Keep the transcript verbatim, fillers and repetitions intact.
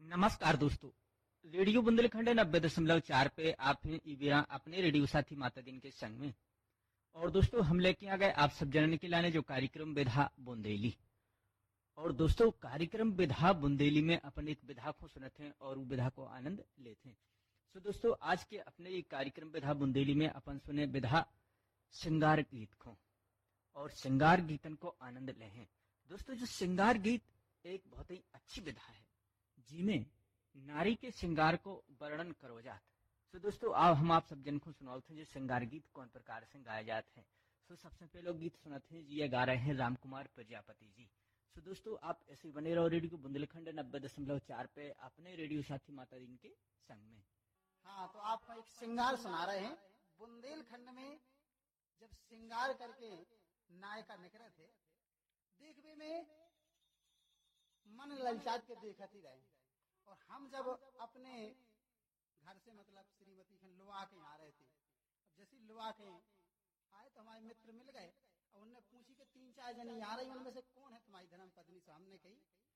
नमस्कार दोस्तों। रेडियो बुंदेलखंड नब्बे दशमलव चार पे आप हैं इवीरा अपने रेडियो साथी माता दिन के संग में। और दोस्तों हम लेके आ गए आप सब जनने के लाने जो कार्यक्रम विधा बुंदेली। और दोस्तों कार्यक्रम विधा बुंदेली में अपन एक विधा को सुनते हैं और वो विधा को आनंद लेते हैं। सो दोस्तों आज के अपने ये कार्यक्रम विधा बुंदेली में अपन सुने विधा श्रृंगार गीत को और श्रृंगार गीतन को आनंद ले हैं। दोस्तों जो श्रृंगार गीत एक बहुत ही अच्छी विधा है जिसमें नारी के श्रृंगार को वर्णन करो जात। सो दोस्तों आप हम आप सब जन को सुनाते हैं जो श्रृंगार गीत कौन प्रकार से गाए जाते हैं। सो सबसे पहले गीत सुनाते हैं जी ये गा रहे हैं राम कुमार प्रजापति जी। सो दोस्तों आप ऐसे बने रहो रेडियो बुंदेलखंड नब्बे दशमलव चार पे अपने रेडियो साथी माता दिन के संग में। हाँ, तो आपको एक श्रृंगार सुना रहे हैं। बुंदेलखंड में जब श्रृंगार करके नायका निकले थे, देखने में मन ललचात के देखती रहे। और हम जब अपने घर से मतलब श्रीमती खन लुआ के आ रहे थे, अब जैसे लुआ के आए तो हमारे मित्र मिल गए और उनने पूछी कि तीन चार जने आ रही, उनमें से कौन है तुम्हारी धर्म पत्नी? से हमने कही